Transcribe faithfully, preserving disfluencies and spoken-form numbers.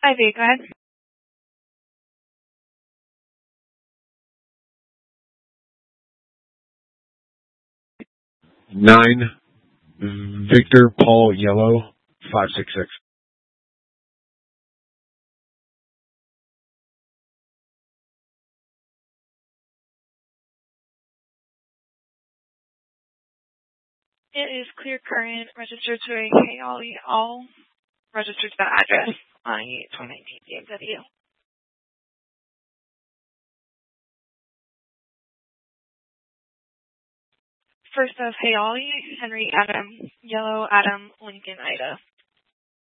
Ivy, go ahead. Nine, Victor Paul Yellow, five six six. It is clear current, registered to a Hayali All, registered to that address on twenty nineteen B M W. First of Hayali, Henry Adam, Yellow Adam, Lincoln Ida.